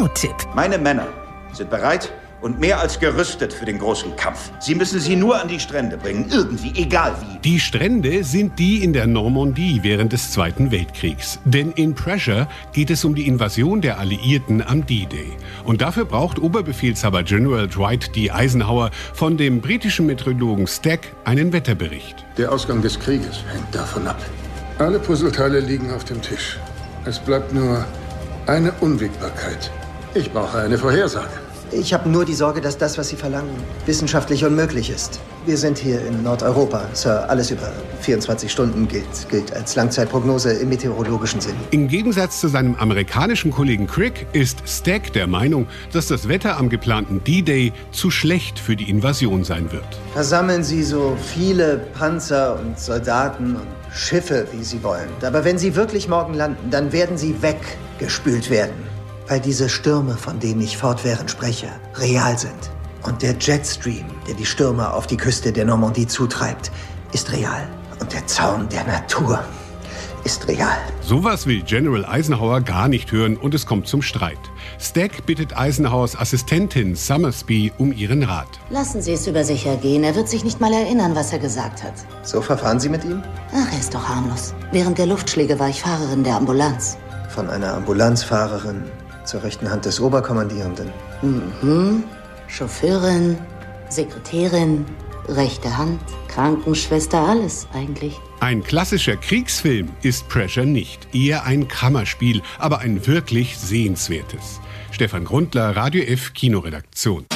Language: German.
Radiotipp. Meine Männer sind bereit und mehr als gerüstet für den großen Kampf. Sie müssen sie nur an die Strände bringen, irgendwie, egal wie. Die Strände sind die in der Normandie während des Zweiten Weltkriegs. Denn in Pressure geht es um die Invasion der Alliierten am D-Day. Und dafür braucht Oberbefehlshaber General Dwight D. Eisenhower von dem britischen Meteorologen Stack einen Wetterbericht. Der Ausgang des Krieges hängt davon ab. Alle Puzzleteile liegen auf dem Tisch. Es bleibt nur eine Unwägbarkeit. Ich brauche eine Vorhersage. Ich habe nur die Sorge, dass das, was Sie verlangen, wissenschaftlich unmöglich ist. Wir sind hier in Nordeuropa, Sir. Alles über 24 Stunden gilt als Langzeitprognose im meteorologischen Sinn. Im Gegensatz zu seinem amerikanischen Kollegen Crick ist Stack der Meinung, dass das Wetter am geplanten D-Day zu schlecht für die Invasion sein wird. Versammeln Sie so viele Panzer und Soldaten und Schiffe, wie Sie wollen. Aber wenn Sie wirklich morgen landen, dann werden Sie weggespült werden. Weil diese Stürme, von denen ich fortwährend spreche, real sind. Und der Jetstream, der die Stürme auf die Küste der Normandie zutreibt, ist real. Und der Zorn der Natur ist real. Sowas will General Eisenhower gar nicht hören und es kommt zum Streit. Stack bittet Eisenhowers Assistentin Summersby um ihren Rat. Lassen Sie es über sich ergehen. Er wird sich nicht mal erinnern, was er gesagt hat. So verfahren Sie mit ihm? Ach, er ist doch harmlos. Während der Luftschläge war ich Fahrerin der Ambulanz. Von einer Ambulanzfahrerin zur rechten Hand des Oberkommandierenden. Chauffeurin, Sekretärin, rechte Hand, Krankenschwester, alles eigentlich. Ein klassischer Kriegsfilm ist Pressure nicht. Eher ein Kammerspiel, aber ein wirklich sehenswertes. Stefan Grundler, Radio F Kinoredaktion.